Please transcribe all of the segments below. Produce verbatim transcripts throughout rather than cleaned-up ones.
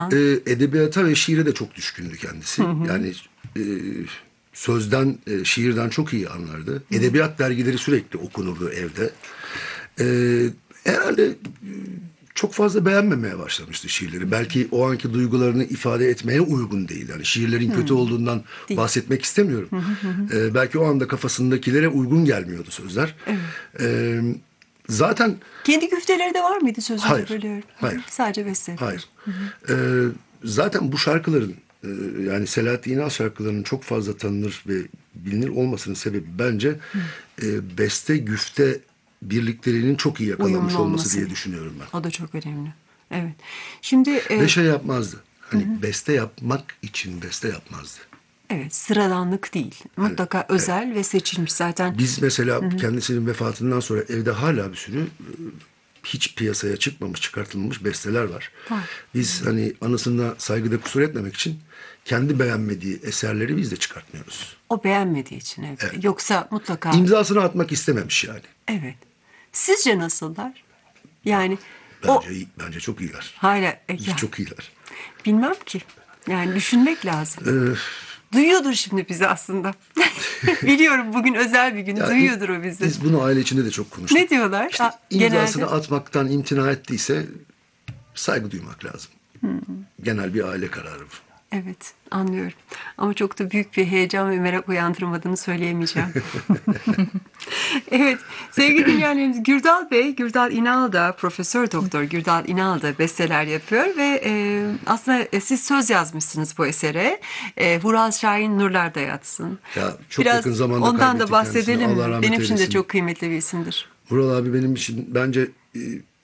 e, edebiyata ve şiire de çok düşkündü kendisi. Hı hı. Yani e, sözden, e, şiirden çok iyi anlardı. Hı. Edebiyat dergileri sürekli okunurdu evde. E, herhalde e, çok fazla beğenmemeye başlamıştı şiirleri. Belki o anki duygularını ifade etmeye uygun değil. Yani şiirlerin kötü olduğundan değil. bahsetmek istemiyorum. Hı hı hı. E, belki o anda kafasındakilere uygun gelmiyordu sözler. Evet. E, zaten... Kendi güfteleri de var mıydı sözünde? Hayır. Bölüyorum. Hayır. Sadece beste. Hayır. Hı hı. E, zaten bu şarkıların e, yani Selahattin İnal şarkılarının çok fazla tanınır ve bilinir olmasının sebebi bence e, beste güfte birliklerinin çok iyi yakalanmış olması, olması diye düşünüyorum ben. O da çok önemli. Evet. Şimdi e, ve şey yapmazdı. Hani hı hı. beste yapmak için beste yapmazdı. Evet, sıradanlık değil. Mutlaka yani, özel evet. ve seçilmiş zaten. Biz mesela hı hı. kendisinin vefatından sonra evde hala bir sürü hiç piyasaya çıkmamış, çıkartılmamış besteler var. var. Biz hı. hani anısına saygıda kusur etmemek için kendi beğenmediği eserleri biz de çıkartmıyoruz. O beğenmediği için evet. evet. Yoksa mutlaka... İmzasını atmak istememiş yani. Evet. Sizce nasıllar? Yani bence, o... bence çok iyiler. Hala. E, çok iyiler. Bilmem ki. Yani düşünmek lazım. Ee, Duyuyordur şimdi bizi aslında. Biliyorum bugün özel bir gün. Ya, Duyuyordur o bizi. Biz bunu aile içinde de çok konuştuk. Ne diyorlar? İşte A, imzasını genelde... atmaktan imtina ettiyse saygı duymak lazım. Hmm. Genel bir aile kararı bu. Evet, anlıyorum. Ama çok da büyük bir heyecan ve merak uyandırmadığını söyleyemeyeceğim. Evet, sevgili dinleyenlerimiz, Gürdal Bey, Gürdal İnal da, Profesör Doktor Gürdal İnal da besteler yapıyor ve e, aslında e, siz söz yazmışsınız bu esere. E, Vural Şahin nurlarda yatsın. Ya çok Biraz yakın zamanda ondan da bahsedelim mi? Benim eylesin. için de eylesin. çok kıymetli bir isimdir. Vural abi benim için bence e,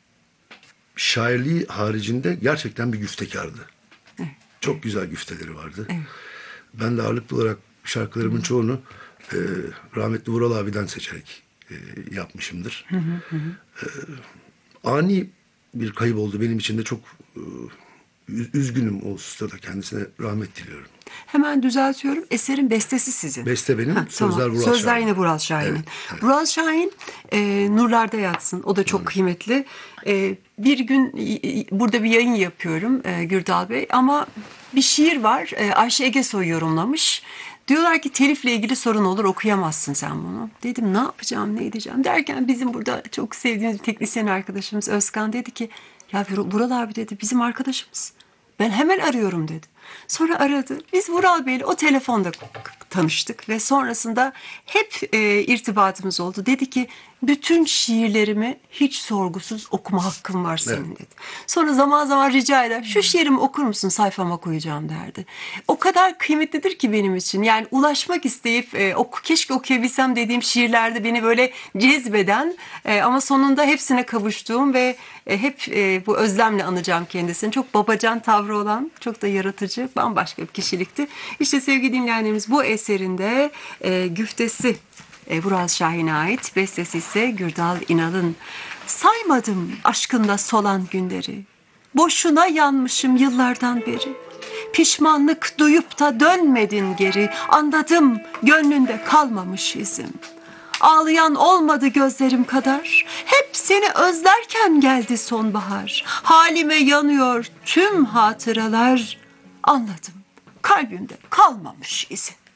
şairliği haricinde gerçekten bir güftekardı. Evet. Çok güzel güfteleri vardı. Evet. Ben de ağırlıklı olarak şarkılarımın Hı. çoğunu e, rahmetli Vural abiden seçerek e, yapmışımdır. Hı hı hı. E, ani bir kayıp oldu benim için de çok e, üzgünüm o hususta da kendisine rahmet diliyorum. Hemen düzeltiyorum. Eserin bestesi sizin. Beste benim, ha, sözler tamam. Vural Sözler Şahin. yine Vural Şahin'in. Evet, evet. Vural Şahin e, nurlarda yatsın. O da çok Hı. kıymetli. E, bir gün e, burada bir yayın yapıyorum e, Gürdal Bey. Ama bir şiir var. E, Ayşe Egesoy yorumlamış. Diyorlar ki telifle ilgili sorun olur, okuyamazsın sen bunu. Dedim ne yapacağım, ne edeceğim derken bizim burada çok sevdiğimiz teknisyen arkadaşımız Özkan dedi ki ya Vural abi dedi bizim arkadaşımız. Ben hemen arıyorum dedi. Sonra aradı. Biz Vural Bey'le o telefonda tanıştık ve sonrasında hep e, irtibatımız oldu. Dedi ki bütün şiirlerimi hiç sorgusuz okuma hakkım var senin evet. dedi. Sonra zaman zaman rica eder. Şu şiirimi okur musun sayfama koyacağım derdi. O kadar kıymetlidir ki benim için. Yani ulaşmak isteyip e, oku, keşke okuyabilsem dediğim şiirlerde beni böyle cezbeden e, ama sonunda hepsine kavuştuğum ve e, hep e, bu özlemle anacağım kendisini. Çok babacan tavrı olan, çok da yaratıcı, bambaşka bir kişilikti. İşte sevgili dinleyenlerimiz bu eserinde e, güftesi e, Vural Şahin'e ait, bestesi ise Gürdal İnal'ın. Saymadım aşkında solan günleri, boşuna yanmışım yıllardan beri. Pişmanlık duyup da dönmedin geri, anladım gönlünde kalmamış izim. Ağlayan olmadı gözlerim kadar, hep seni özlerken geldi sonbahar. Halime yanıyor tüm hatıralar, anladım kalbimde kalmamış izin.